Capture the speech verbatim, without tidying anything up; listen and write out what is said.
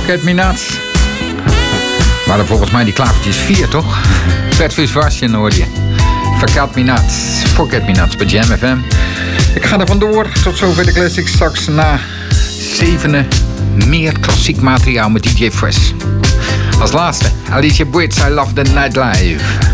Forget Me Not. Maar dan volgens mij die klavertjes vier, toch? Fatfish Russian hoor je. Forget Me Not. Forget Me Not bij Jam F M. Ik ga er vandoor. Tot zover de classics. Straks na zevenen meer klassiek materiaal met D J Fresh. Als laatste, Alicia Bridge, I Love the Nightlife.